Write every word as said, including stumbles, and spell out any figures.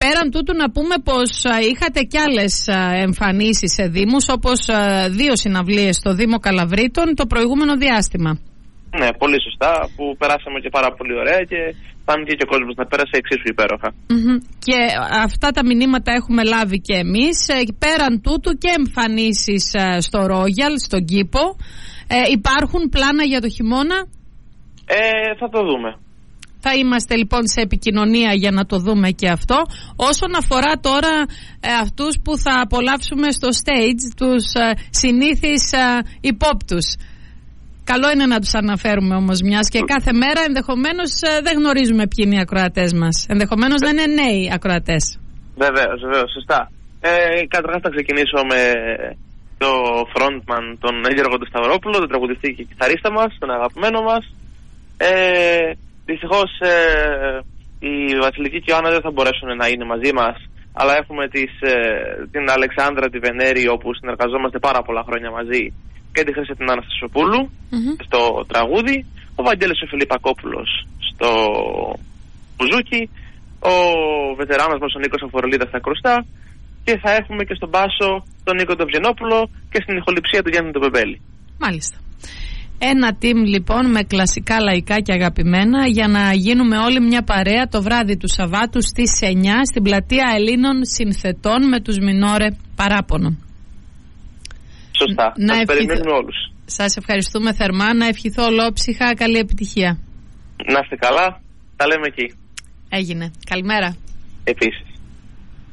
πέραν τούτου να πούμε πως είχατε κι άλλες εμφανίσεις σε δήμους, όπως δύο συναυλίες στο Δήμο Καλαβρίτων το προηγούμενο διάστημα. Ναι, πολύ σωστά, που περάσαμε και πάρα πολύ ωραία και φάνηκε και ο κόσμος να πέρασε εξίσου υπέροχα. Mm-hmm. Και αυτά τα μηνύματα έχουμε λάβει και εμείς. Πέραν τούτου και εμφανίσεις στο Royal, στον κήπο. Ε, υπάρχουν πλάνα για το χειμώνα? Ε, θα το δούμε. Θα είμαστε λοιπόν σε επικοινωνία για να το δούμε και αυτό. Όσον αφορά τώρα ε, αυτούς που θα απολαύσουμε στο stage, τους ε, συνήθεις ε, υπόπτους. Καλό είναι να τους αναφέρουμε όμως, μιας και κάθε μέρα ενδεχομένως ε, δεν γνωρίζουμε ποιοι είναι οι ακροατές μας. Ενδεχομένως δεν είναι νέοι ακροατές. Βεβαίως, βεβαίως, σωστά. Ε, καταρχάς θα ξεκινήσω με το frontman, τον Γιώργο του Σταυρόπουλο, τον τραγουδιστή και κιθαρίστα μας, τον αγαπημένο μας. Ε, δυστυχώς ε, η Βασιλική και η Ιωάννα δεν θα μπορέσουν να είναι μαζί μας, αλλά έχουμε τις, ε, την Αλεξάνδρα τη Βενέρη, όπου συνεργαζόμαστε πάρα πολλά χρόνια μαζί, και τη Χρύσα την Αναστασιοπούλου mm-hmm. στο τραγούδι, ο Βαγγέλης ο Φιλιππακόπουλος στο μπουζούκι, ο βετεράνος μας ο Νίκος Αφορολίδας στα κρουστά, και θα έχουμε και στον μπάσο τον Νίκο τον Βιενόπουλο και στην ηχοληψία του Γιάννη τον Πεμπέλη. Μάλιστα. Ένα team λοιπόν με κλασικά λαϊκά και αγαπημένα, για να γίνουμε όλοι μια παρέα το βράδυ του Σαββάτου στις εννιά στην Πλατεία Ελλήνων Συνθετών με τους Μινόρε Παράπονο. Σωστά. Να σας ευχηθ... περιμένουμε όλους. Σας ευχαριστούμε θερμά. Να ευχηθώ ολόψυχα καλή επιτυχία. Να είστε καλά. Τα λέμε εκεί. Έγινε. Καλημέρα. Επίσης.